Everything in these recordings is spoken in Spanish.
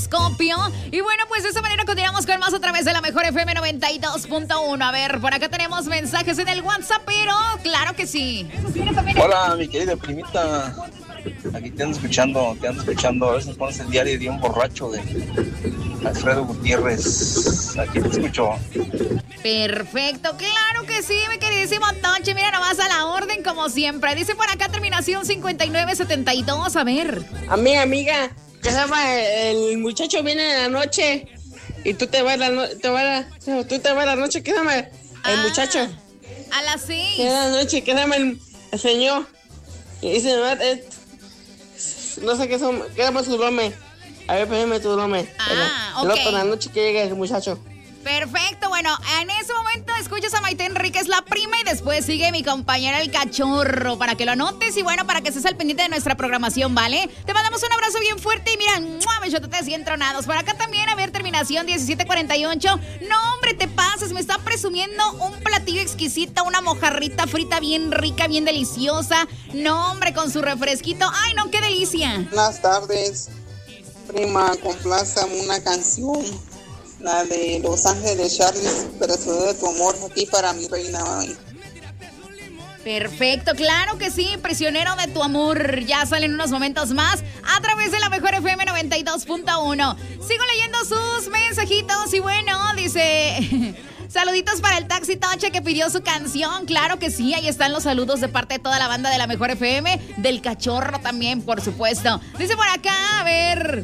Copio. Y bueno, pues de esta manera continuamos con más a través de la mejor FM 92.1. A ver, por acá tenemos mensajes en el WhatsApp, pero claro que sí. Hola, mi querida primita. Aquí te ando escuchando. A veces pones el diario de un borracho de Alfredo Gutiérrez. Aquí te escucho. Perfecto, claro que sí, mi queridísimo Toche. Mira, nomás a la orden como siempre. Dice por acá terminación 5972. A ver. Amiga. Que se llama el muchacho viene en la noche y tú te vas la noche, ¿qué se llama el muchacho? A las 6. En la noche, ¿qué se llama el señor? Y dice, no sé qué se llama su nombre. A ver, pídeme tu nombre. Ok. Luego por la noche que llega el muchacho. Perfecto, bueno, en ese momento escuchas a Maite Enríquez, la prima, y después sigue mi compañera el cachorro, para que lo anotes y bueno, para que estés al pendiente de nuestra programación, ¿vale? Te mandamos un abrazo bien fuerte y mira, besotes bien tronados. Por acá también, a ver, terminación 1748. No, hombre, te pasas, me están presumiendo un platillo exquisito, una mojarrita frita bien rica, bien deliciosa. No, hombre, con su refresquito. Ay, no, qué delicia. Buenas tardes, prima, complázcame una canción. La de Los Ángeles de Charles, Prisionero de tu amor, aquí para mi reina. Ay. Perfecto, claro que sí, Prisionero de tu amor. Ya salen unos momentos más a través de la mejor FM 92.1. Sigo leyendo sus mensajitos y bueno, dice... Saluditos para el Taxi Toche que pidió su canción. Claro que sí, ahí están los saludos de parte de toda la banda de la mejor FM. Del cachorro también, por supuesto. Dice por acá, a ver...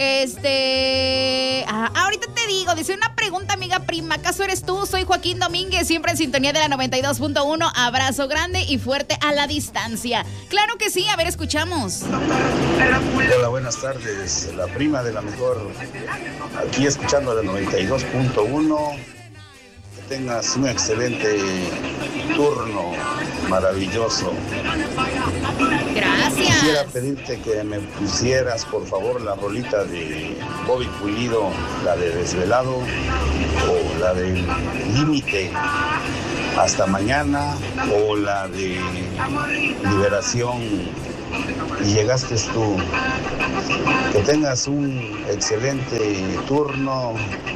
ahorita te digo, dice una pregunta, amiga prima. ¿Acaso eres tú? Soy Joaquín Domínguez, siempre en sintonía de la 92.1. Abrazo grande y fuerte a la distancia. Claro que sí, a ver, escuchamos. Hola, buenas tardes. La prima de la mejor, aquí escuchando la 92.1. Que tengas un excelente turno, maravilloso. Gracias. Quisiera pedirte que me pusieras, por favor, la rolita de Bobby Pulido, la de Desvelado o la de Límite hasta mañana o la de Liberación y llegaste tú. Que tengas un excelente turno,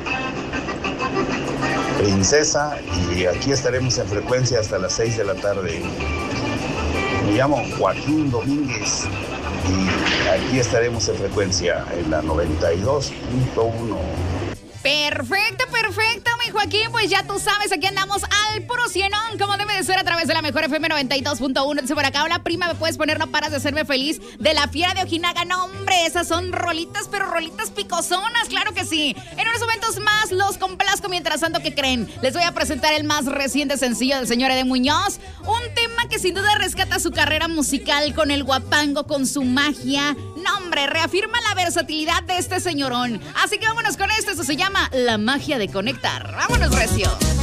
princesa, y aquí estaremos en frecuencia hasta las 6 de la tarde. Me llamo Joaquín Domínguez y aquí estaremos en frecuencia en la 92.1. Perfecto, mi Joaquín, pues ya tú sabes, aquí andamos al puro cienón, como debe de ser a través de la mejor FM 92.1. Dice por acá, hola prima, ¿me puedes poner No Paras de Hacerme Feliz de La Fiera de Ojinaga? No, hombre, esas son rolitas, pero rolitas picosonas, claro que sí. En unos momentos más los complazco, mientras tanto, ¿qué creen? Les voy a presentar el más reciente sencillo del señor Eden Muñoz, un tema que sin duda rescata su carrera musical con el guapango, con su magia. No, hombre, reafirma la versatilidad de este señorón. Así que vámonos con esto se llama La Magia de Conectar. ¡Vámonos, recio!